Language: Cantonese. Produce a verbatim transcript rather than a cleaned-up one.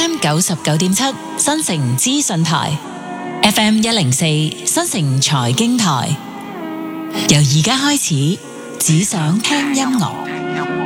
M 九十九點七新城資訊台，F M 一零四新城財經台。由而家開始，只想聽音樂。